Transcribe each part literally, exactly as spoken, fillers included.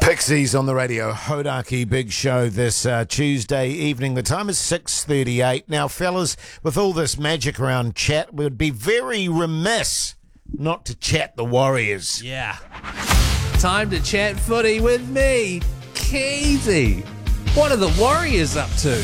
Pixies on the radio, Hodaki Big Show this uh, Tuesday evening. The time is six thirty-eight. Now, fellas, with all this magic around chat, we would be very remiss not to chat the Warriors. Yeah. Time to chat footy with me, Keezy. What are the Warriors up to?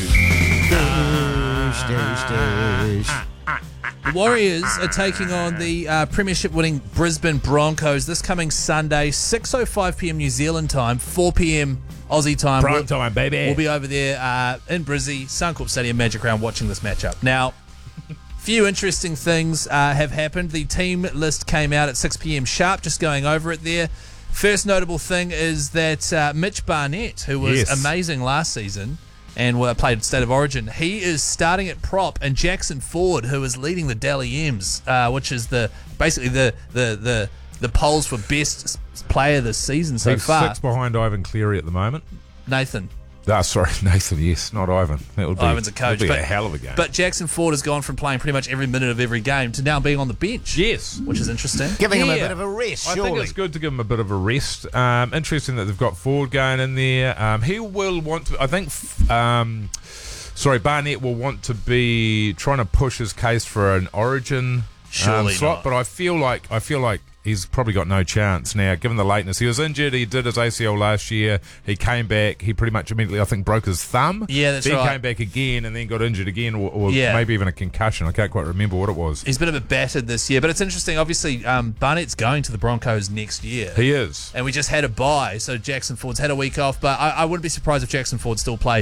The Warriors are taking on the uh, premiership-winning Brisbane Broncos this coming Sunday, six oh five p.m. New Zealand time, four p.m. Aussie time. Prime we'll, time, baby. We'll be over there uh, in Brizzy, Suncorp Stadium, Magic Round, watching this matchup. Now, few interesting things uh, have happened. The team list came out at six p.m. sharp, just going over it there. First notable thing is that uh, Mitch Barnett, who was Yes. amazing last season and uh, played State of Origin, he is starting at prop, and Jackson Ford, who is leading the Dally M's, uh, which is the basically the the the, the polls for best s- player this season so He's far. six behind Ivan Cleary at the moment. Nathan. Ah, sorry, Nathan, yes, not Ivan. That would be, Ivan's a coach, that'd be but- a hell of a game. But Jackson Ford has gone from playing pretty much every minute of every game to now being on the bench. yes. Which is interesting. Giving him a Yeah. bit of a rest, I surely. think it's good to give him a bit of a rest. Um, interesting that they've got Ford going in there. Um, he will want to, I think, f- um, sorry, Barnett will want to be trying to push his case for an Origin um, Surely slot, not. but I feel like I feel like he's probably got no chance now, given the lateness. He was injured. He did his A C L last year. He came back. He pretty much immediately, I think, broke his thumb. Yeah, that's then right. came back again and then got injured again, or, or Yeah. maybe even a concussion. I can't quite remember what it was. He's been a bit battered this year, but it's interesting. Obviously, um, Barnett's going to the Broncos next year. He is. And we just had a bye, so Jackson Ford's had a week off, but I, I wouldn't be surprised if Jackson Ford still plays.